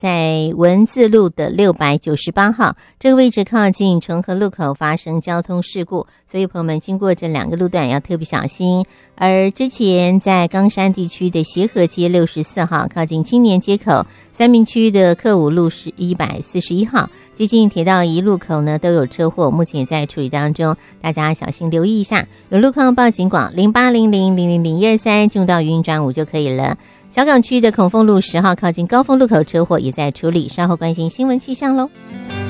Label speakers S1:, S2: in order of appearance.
S1: 在文字路的698号这个位置靠近重和路口发生交通事故，所以朋友们经过这2个路段要特别小心。而之前在冈山地区的协和街64号靠近青年街口，三民区的克武路是141号接近铁道一路口呢都有车祸，目前也在处理当中，大家小心留意一下。有路况报警广0800000123进入到语音专5就可以了。小港区的孔凤路10号靠近高峰路口车祸也在处理，稍后关心新闻气象喽。